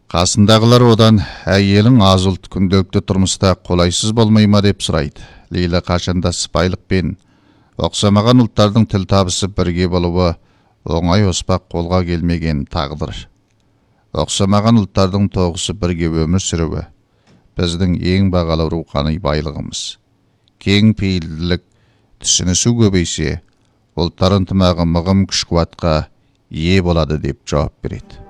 Қасындағылар одан, әйелің аз ұлт күнделікті тұрмыста қолайсыз болмай ма деп сұрайды. Лейла қашанда сыпайылықпен, ұқсамаған ұлттардың тіл табысып бірге болуы оңай оспақ қолға келмеген тағдыр. Ұқсамаған ұлттардың тоғысып бірге өмір сүруі біздің ең бағалы рухани байлығымыз. Кең пейілділік, түсінісу көбейсе, ұлттар ынтымағы мығым күш қуатқа ие болады деп жауап береді.